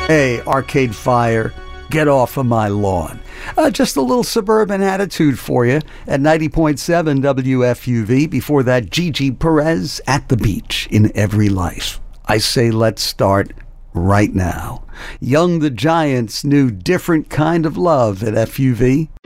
Hey, Arcade Fire, get off of my lawn. Just a little suburban attitude for you at 90.7 WFUV. Before that, Gigi Perez, At the Beach in Every Life. I say let's start right now. Young the Giants' new Different Kind of Love at FUV.